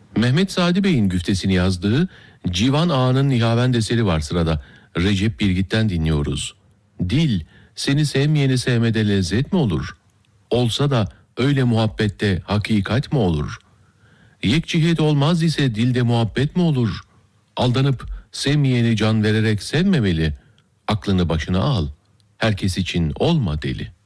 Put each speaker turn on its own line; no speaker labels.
Mehmet Sadi Bey'in güftesini yazdığı Civan Ağa'nın Nihavend eseri var sırada. Recep Birgit'ten dinliyoruz. Dil, seni sevmeyeni sevmede lezzet mi olur? Olsa da öyle muhabbette hakikat mi olur? Yekcihet olmaz ise dilde muhabbet mi olur? Aldanıp sevmeyeni can vererek sevmemeli. Aklını başına al. Herkes için olma deli.